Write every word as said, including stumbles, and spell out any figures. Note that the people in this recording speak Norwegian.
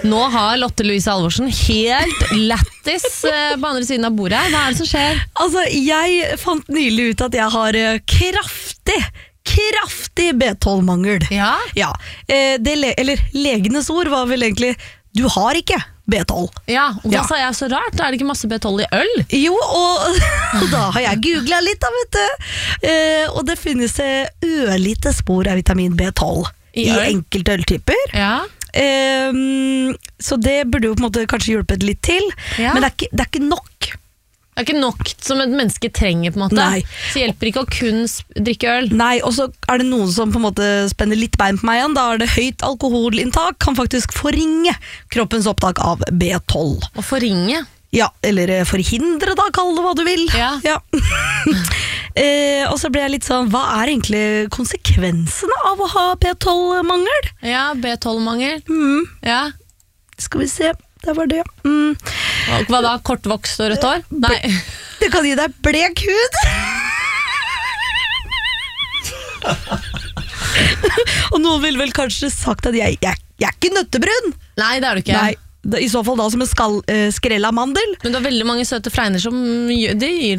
Nå har Lotte Louise Alvorsen helt lættis eh, på andre siden av bordet. Hva er det som skjer? Altså, jeg fant nylig ut at jeg har eh, kraftig, kraftig B tolv mangel. Ja? Ja, eh, det le eller legenes ord var vel egentlig, du har ikke B tolv. Ja, og da Ja. sa jeg så rart, er det ikke masse B tolv i øl? Jo, og, og da har jeg googlet litt da, vet du. Eh, og det finnes eh, ørlite spor av vitamin B tolv I i, øl? enkelte øltyper. Ja. Um, så det burde jo på en måte kanskje hjulpet litt til, Ja. men det er, ikke, det er ikke nok. Det er ikke nok som et menneske trenger på en måte. Nei. Så hjelper ikke å kun sp- drikke øl. Nei, og så er det noen som på en måte spenner litt bein på meg igjen. Da er det høyt alkoholinntak kan faktisk forringe kroppens opptak av B tolv. Å forringe. Ja, eller eh, forhindre da, kall det hva du vil. Ja. eh, og så ble jeg litt sånn, hva er egentlig konsekvensene av å ha B tolv-mangel? Ja, B tolv-mangel. Mm, Ja. skal vi se, det var det. Mm. Og hva da? Kortvokst og rødt hår? Nei. Det kan gi deg blek hud. Og noen vil vel kanskje sagt at jeg, jeg, jeg er ikke nøttebrun. Nei, det er du ikke. Nei, det- i så fall da som en skall, eh, skrell av mandel. Men det er veldig mange søte fregner som gjør, de gir